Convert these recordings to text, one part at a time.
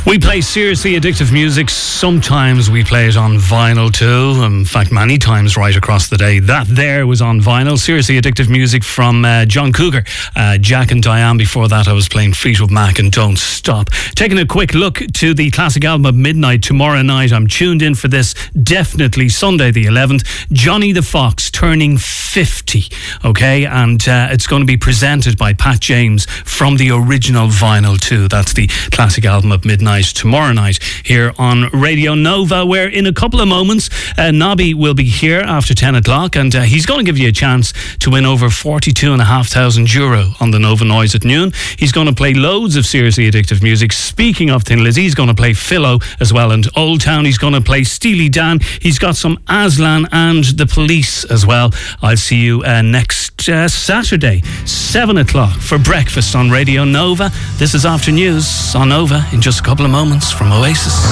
We play seriously addictive music. Sometimes we play it on vinyl too. In fact, many times right across the day. That there was on vinyl. Seriously addictive music from John Cougar, Jack and Diane. Before that, I was playing Fleetwood Mac and Don't Stop. Taking a quick look to the classic album at midnight tomorrow night. I'm tuned in for this. Definitely Sunday the 11th. Johnny the Fox turning 50. Okay, and it's going to be presented by Pat James from the original vinyl too. That's the classic album at midnight tomorrow night here on Radio Nova, where in a couple of moments Nobby will be here after 10 o'clock, and he's going to give you a chance to win over €42,500 on the Nova Noise at noon. He's going to play loads of seriously addictive music. Speaking of Thin Lizzy, he's going to play Philo as well, and Old Town. He's going to play Steely Dan. He's got some Aslan and The Police as well. I'll see you next Saturday 7 o'clock for breakfast on Radio Nova. This is After News on Nova in just a couple of moments from Oasis.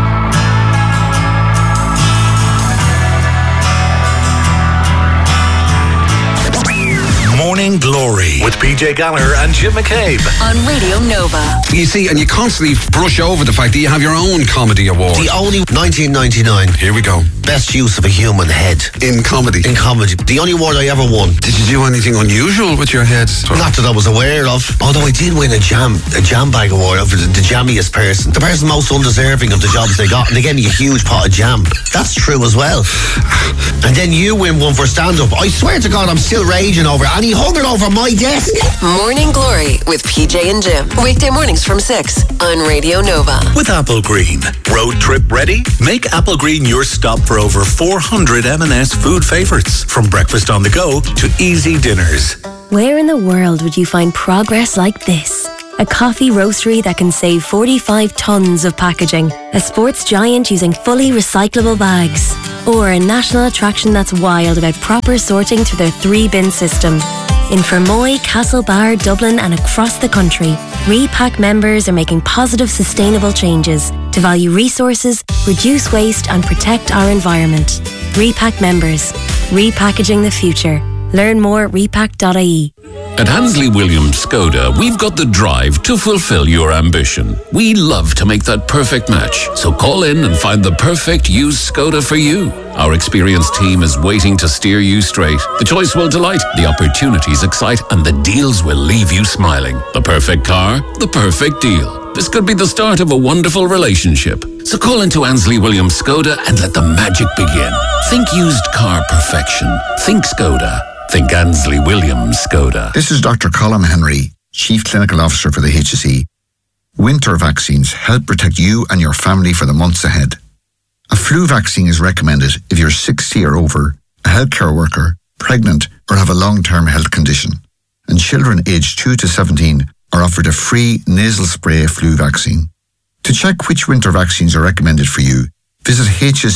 Morning Glory with PJ Gallagher and Jim McCabe on Radio Nova. You see, and you constantly brush over the fact that you have your own comedy award. The only 1999. Here we go. Best use of a human head. In comedy. In comedy. The only award I ever won. Did you do anything unusual with your head? Not that I was aware of. Although I did win a jam bag award for the jammiest person. The person most undeserving of the jobs they got. And they gave me a huge pot of jam. That's true as well. And then you win one for stand-up. I swear to God, I'm still raging over it. And he hung it over my desk. Morning Glory with PJ and Jim. Weekday mornings from 6 on Radio Nova. With Apple Green. Road trip ready? Make Apple Green your stop for over 400 M&S food favourites. From breakfast on the go to easy dinners. Where in the world would you find progress like this? A coffee roastery that can save 45 tonnes of packaging. A sports giant using fully recyclable bags. Or a national attraction that's wild about proper sorting through their 3-bin system. In Fermoy, Castlebar, Dublin and across the country, Repack members are making positive, sustainable changes to value resources, reduce waste and protect our environment. Repack members. Repackaging the future. Learn more at repack.ie. At Hansley Williams Skoda, we've got the drive to fulfill your ambition. We love to make that perfect match. So call in and find the perfect used Skoda for you. Our experienced team is waiting to steer you straight. The choice will delight, the opportunities excite, and the deals will leave you smiling. The perfect car, the perfect deal. This could be the start of a wonderful relationship. So call into Ansley Williams Skoda and let the magic begin. Think used car perfection. Think Skoda. Think Ansley Williams Skoda. This is Dr. Colm Henry, Chief Clinical Officer for the HSE. Winter vaccines help protect you and your family for the months ahead. A flu vaccine is recommended if you're 60 or over, a healthcare worker, pregnant or have a long-term health condition. And children aged 2 to 17 are offered a free nasal spray flu vaccine. To check which winter vaccines are recommended for you, visit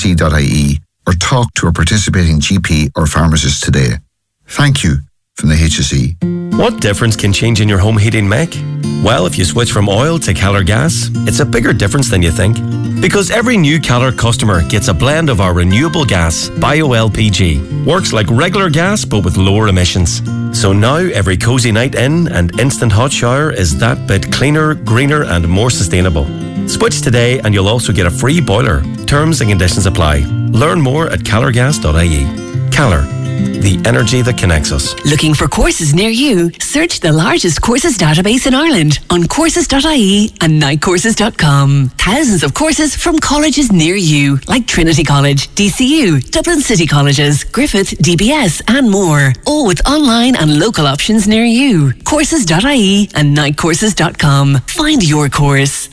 hse.ie or talk to a participating GP or pharmacist today. Thank you from the HSE. What difference can changing your home heating make? Well, if you switch from oil to Keller gas, it's a bigger difference than you think. Because every new Keller customer gets a blend of our renewable gas, BioLPG. Works like regular gas but with lower emissions. So now every cosy night in and instant hot shower is that bit cleaner, greener and more sustainable. Switch today and you'll also get a free boiler. Terms and conditions apply. Learn more at kellergas.ie. Keller. The energy that connects us. Looking for courses near you? Search the largest courses database in Ireland on courses.ie and nightcourses.com. Thousands of courses from colleges near you, like Trinity College, DCU, Dublin City Colleges, Griffith, DBS and more. All with online and local options near you. Courses.ie and nightcourses.com. Find your course.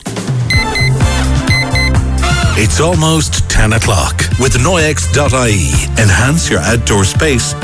It's almost 10 o'clock with Noyex.ie. Enhance your outdoor space